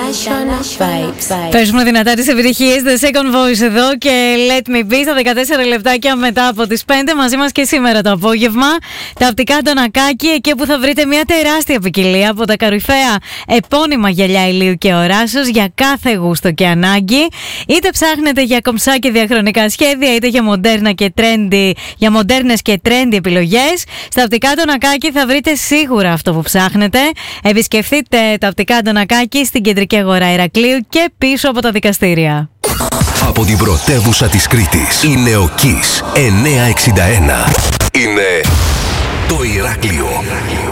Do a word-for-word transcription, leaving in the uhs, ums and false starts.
Παίζουμε δυνατά τις επιτυχίες The Second Voice εδώ και Let Me Be στα δεκατέσσερα λεπτάκια μετά από τις πέντε. Μαζί μας και σήμερα το απόγευμα τα οπτικά Αντωνακάκη, εκεί που θα βρείτε μια τεράστια ποικιλία από τα κορυφαία επώνυμα γυαλιά ηλίου και οράσεως για κάθε γούστο και ανάγκη. Είτε ψάχνετε για κομψά και διαχρονικά σχέδια, είτε για μοντέρνα και trendy, για μοντέρνες και trendy επιλογές, στα οπτικά Αντωνακάκη θα βρείτε σίγουρα αυτό που ψάχνετε. Επισκεφτείτε τα οπτικά Αντωνακάκη στην κεντρική αγορά Ηρακλείου και πίσω από τα δικαστήρια. Από την πρωτεύουσα της Κρήτης είναι ο Kiss εννιακόσια εξήντα ένα. Είναι το Ηράκλειο.